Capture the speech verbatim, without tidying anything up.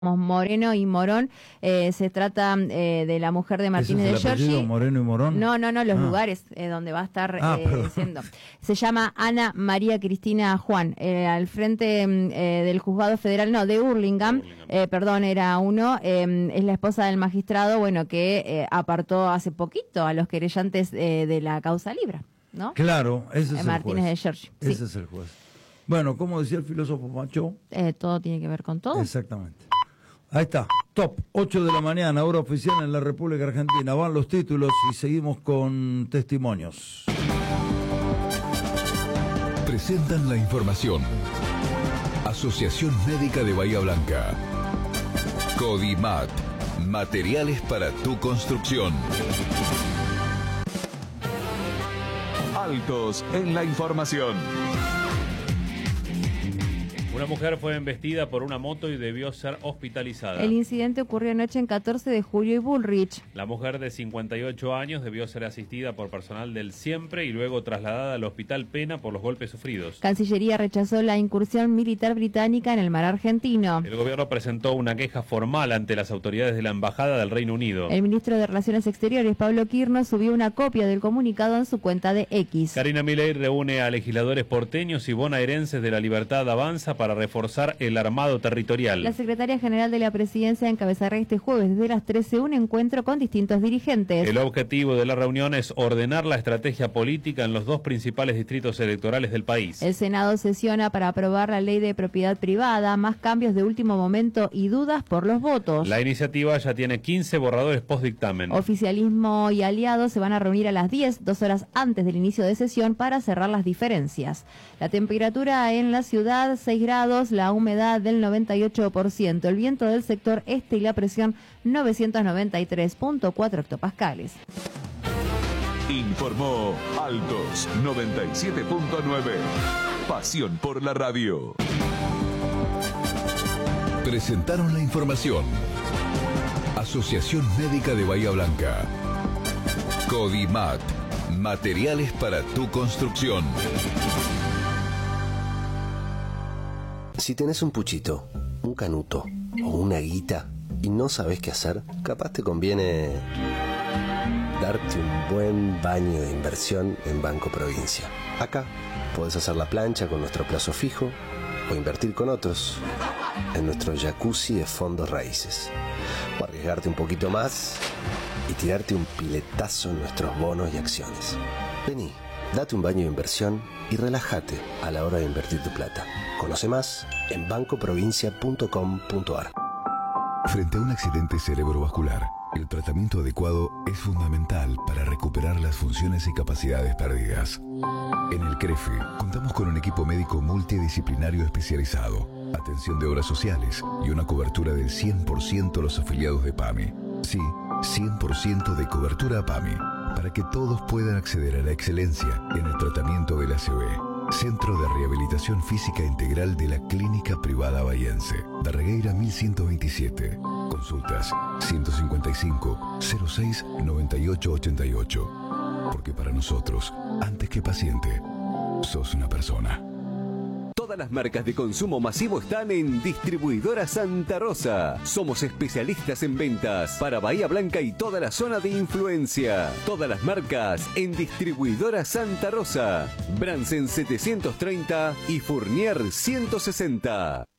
Moreno y Morón, eh, se trata eh, de la mujer de Martínez de Giorgi. ¿Moreno y Morón? No, no, no, los ah. lugares eh, donde va a estar ah, eh, siendo. Se llama Ana María Cristina Juan, eh, al frente eh, del juzgado federal, no, de Hurlingham, Hurlingham. Eh, perdón, era uno, eh, es la esposa del magistrado, bueno, que eh, apartó hace poquito a los querellantes eh, de la causa Libra, ¿no? Claro, ese es eh, Martínez el juez. de Giorgi. Ese Sí. es el juez. Bueno, como decía el filósofo Macho. Eh, todo tiene que ver con todo. Exactamente. Ahí está, top, ocho de la mañana, hora oficial en la República Argentina. Van los títulos y seguimos con testimonios. Presentan la información. Asociación Médica de Bahía Blanca. Codimat, materiales para tu construcción. Altos en la información. Una mujer fue embestida por una moto y debió ser hospitalizada. El incidente ocurrió anoche en catorce de julio y Bullrich. La mujer de cincuenta y ocho años debió ser asistida por personal del Siempre y luego trasladada al Hospital Pena por los golpes sufridos. Cancillería rechazó la incursión militar británica en el mar argentino. El gobierno presentó una queja formal ante las autoridades de la Embajada del Reino Unido. El ministro de Relaciones Exteriores, Pablo Quirno, subió una copia del comunicado en su cuenta de X. Karina Milei reúne a legisladores porteños y bonaerenses de La Libertad Avanza para reforzar el armado territorial. La secretaria general de la presidencia encabezará este jueves desde las trece un encuentro con distintos dirigentes. El objetivo de la reunión es ordenar la estrategia política en los dos principales distritos electorales del país. El Senado sesiona para aprobar la ley de propiedad privada, más cambios de último momento y dudas por los votos. La iniciativa ya tiene quince borradores postdictamen. Oficialismo y aliados se van a reunir a las diez, dos horas antes del inicio de sesión, para cerrar las diferencias. La temperatura en la ciudad, seis grados, la humedad del noventa y ocho por ciento, el viento del sector este y la presión novecientos noventa y tres punto cuatro hectopascales. Informó Altos noventa y siete punto nueve. Pasión por la radio. Presentaron la información. Asociación Médica de Bahía Blanca. Codimat, materiales para tu construcción. Si tenés un puchito, un canuto o una guita y no sabés qué hacer, capaz te conviene darte un buen baño de inversión en Banco Provincia. Acá podés hacer la plancha con nuestro plazo fijo o invertir con otros en nuestro jacuzzi de fondos raíces. O arriesgarte un poquito más y tirarte un piletazo en nuestros bonos y acciones. Vení, date un baño de inversión y relájate a la hora de invertir tu plata. Conoce más en banco provincia punto com punto ar. Frente a un accidente cerebrovascular, el tratamiento adecuado es fundamental para recuperar las funciones y capacidades perdidas. En el CREFE contamos con un equipo médico multidisciplinario especializado, atención de obras sociales y una cobertura del cien por ciento a los afiliados de PAMI. Sí, cien por ciento de cobertura a PAMI, para que todos puedan acceder a la excelencia en el tratamiento del A C V. Centro de Rehabilitación Física Integral de la Clínica Privada Bahiense, Darregueira mil ciento veintisiete. Consultas ciento cincuenta y cinco, cero seis, noventa y ocho, ochenta y ocho. Porque para nosotros, antes que paciente, sos una persona. Todas las marcas de consumo masivo están en Distribuidora Santa Rosa. Somos especialistas en ventas para Bahía Blanca y toda la zona de influencia. Todas las marcas en Distribuidora Santa Rosa. Bransen setecientos treinta y Fournier ciento sesenta.